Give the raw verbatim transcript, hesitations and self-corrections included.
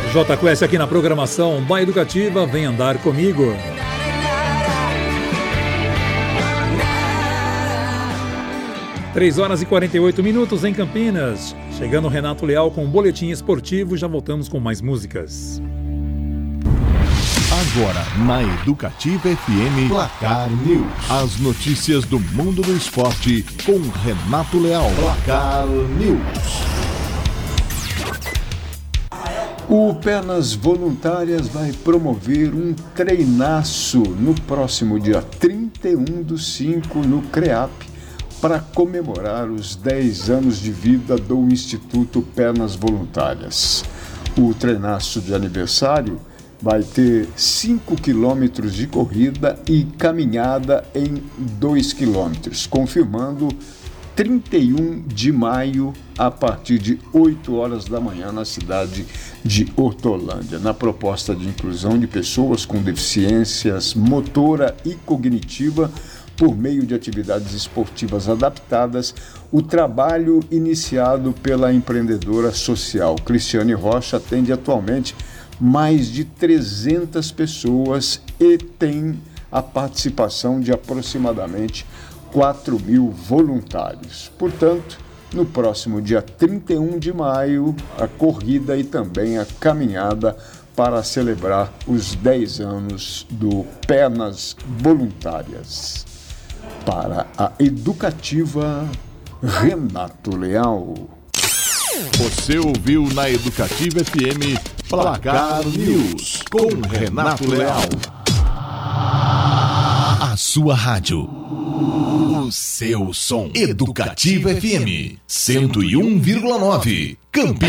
J Quest aqui na programação da Educativa, vem andar comigo. três horas e quarenta e oito minutos em Campinas. Chegando o Renato Leal com um boletim esportivo, já voltamos com mais músicas. Agora, na Educativa F M, Placar News. As notícias do mundo do esporte com Renato Leal. Placar News. O Pernas Voluntárias vai promover um treinaço no próximo dia trinta e um do cinco no CREAP para comemorar os dez anos de vida do Instituto Pernas Voluntárias. O treinaço de aniversário vai ter cinco quilômetros de corrida e caminhada em dois quilômetros, confirmando trinta e um de maio, a partir de oito horas da manhã, na cidade de Hortolândia. Na proposta de inclusão de pessoas com deficiências motora e cognitiva, por meio de atividades esportivas adaptadas, o trabalho iniciado pela empreendedora social Cristiane Rocha atende atualmente mais de trezentas pessoas e tem a participação de aproximadamente quatro mil voluntários. Portanto, no próximo dia trinta e um de maio, a corrida e também a caminhada para celebrar os dez anos do Pernas Voluntárias. Para a Educativa, Renato Leal. Você ouviu na Educativa F M Placar News com Renato Leal. A sua rádio. O seu som. Educativa F M cento e um vírgula nove. Campinas.